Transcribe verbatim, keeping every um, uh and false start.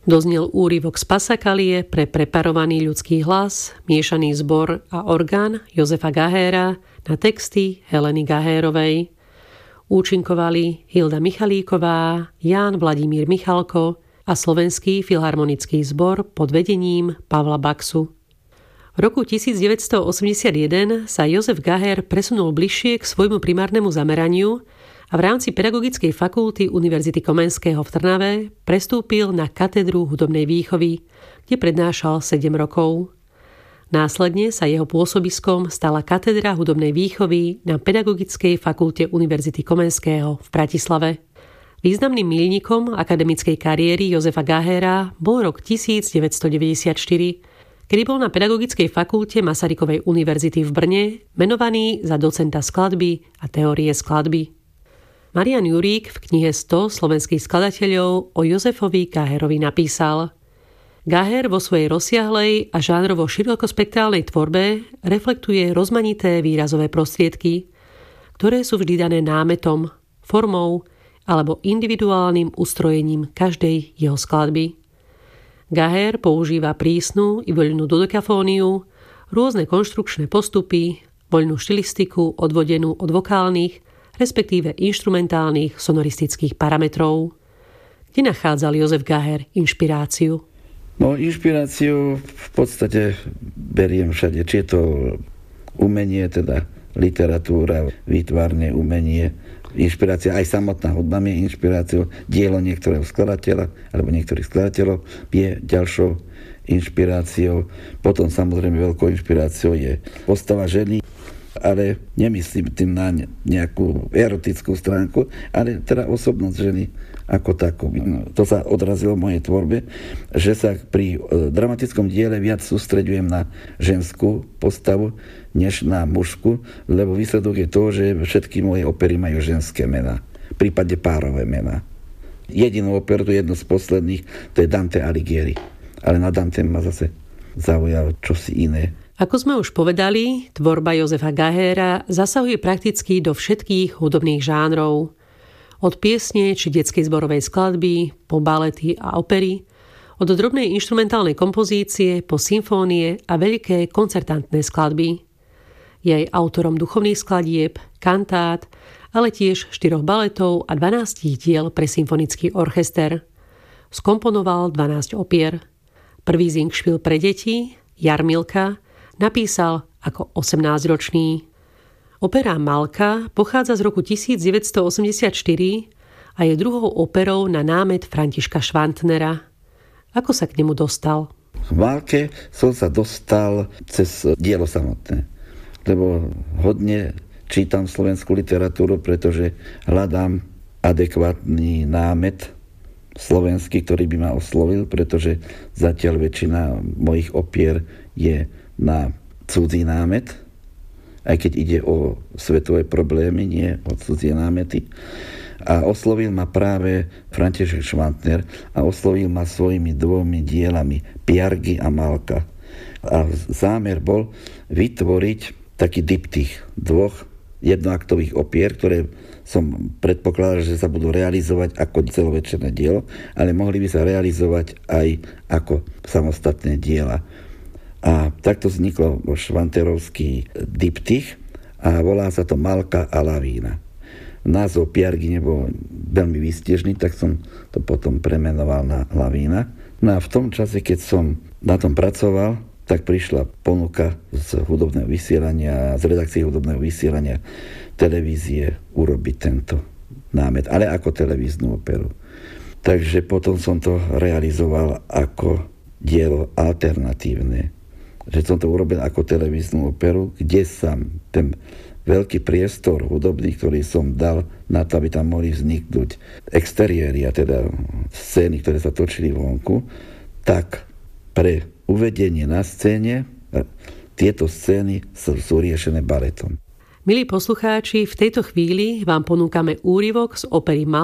Doznel úryvok z Passacaglie pre preparovaný ľudský hlas, miešaný zbor a orgán Jozefa Gahéra na texty Heleny Gahérovej. Účinkovali Hilda Michalíková, Ján Vladimír Michalko a Slovenský filharmonický zbor pod vedením Pavla Baxu. V roku devätnásťstoosemdesiatjeden sa Jozef Gahér presunul bližšie k svojmu primárnemu zameraniu a v rámci Pedagogickej fakulty Univerzity Komenského v Trnave prestúpil na katedru hudobnej výchovy, kde prednášal sedem rokov. Následne sa jeho pôsobiskom stala katedra hudobnej výchovy na Pedagogickej fakulte Univerzity Komenského v Bratislave. Významným míľnikom akademickej kariéry Jozefa Gahéra bol rok devätnásťstodeväťdesiatštyri, kedy bol na Pedagogickej fakulte Masarykovej univerzity v Brne menovaný za docenta skladby a teórie skladby. Marian Jurík v knihe sto slovenských skladateľov o Jozefovi Gahérovi napísal: Gahér vo svojej rozsiahlej a žánrovo širokospektrálnej tvorbe reflektuje rozmanité výrazové prostriedky, ktoré sú vždy dané námetom, formou alebo individuálnym ustrojením každej jeho skladby. Gahér používa prísnu i voľnú dodekafóniu, rôzne konštrukčné postupy, voľnú štilistiku odvodenú od vokálnych, respektíve inštrumentálnych sonoristických parametrov. Kde nachádzal Jozef Gahér inšpiráciu? No, inšpiráciu v podstate beriem všade. Či je to umenie, teda literatúra, výtvarné umenie, inšpirácia, aj samotná hudba je inšpiráciou, dielo niektorého skladateľa alebo niektorých skladateľov je ďalšou inšpiráciou. Potom samozrejme veľkou inšpiráciou je postava ženy, ale nemyslím tým na nejakú erotickú stránku, ale teda osobnosť ženy ako takú. To sa odrazilo v mojej tvorbe, že sa pri dramatickom diele viac sústreďujem na ženskú postavu, než na mužskú, lebo výsledok je to, že všetky moje opery majú ženské mená, v prípade párové mená. Jedinú operu, to je jedno z posledných, to je Dante Alighieri. Ale na Dante ma zase zaujalo čosi iné. Ako sme už povedali, tvorba Jozefa Gahéra zasahuje prakticky do všetkých hudobných žánrov. Od piesne či detskej zborovej skladby, po balety a opery, od drobnej inštrumentálnej kompozície po symfónie a veľké koncertantné skladby. Je aj autorom duchovných skladieb, kantát, ale tiež štyroch baletov a dvanástich diel pre symfonický orchester. Skomponoval dvanásť opier. Prvý Singspiel pre deti, Jarmilka, napísal ako osemnásťročný. Opera Malka pochádza z roku devätnásťstoosemdesiatštyri a je druhou operou na námet Františka Švantnera. Ako sa k nemu dostal? V Malke som sa dostal cez dielo samotné, lebo hodne čítam slovenskú literatúru, pretože hľadám adekvátny námet slovenský, ktorý by ma oslovil, pretože zatiaľ väčšina mojich opier je na cudzí námet, aj keď ide o svetové problémy, nie o cudzie námety. A oslovil ma práve František Švantner a oslovil ma svojimi dvomi dielami Piargy a Malka. A zámer bol vytvoriť taký diptych dvoch jednoaktových opier, ktoré som predpokladal, že sa budú realizovať ako celovečerné dielo, ale mohli by sa realizovať aj ako samostatné diela. A takto vzniklo švanterovský diptych a volá sa to Malka a Lavína. Názov Piargy nebol veľmi výstižný, tak som to potom premenoval na Lavína. No a v tom čase, keď som na tom pracoval, tak prišla ponuka z hudobného vysielania, z redakcie hudobného vysielania televízie urobiť tento námet, ale ako televíznu operu. Takže potom som to realizoval ako dielo alternatívne. Že som to urobil ako televíznu operu, kde sa ten veľký priestor hudobný, ktorý som dal na to, aby tam mohli vzniknúť exteriéry, a teda scény, ktoré sa točili vonku, tak pre uvedenie na scéne tieto scény sú, sú riešené baletom. Milí poslucháči, v tejto chvíli vám ponúkame úryvok z opery Malka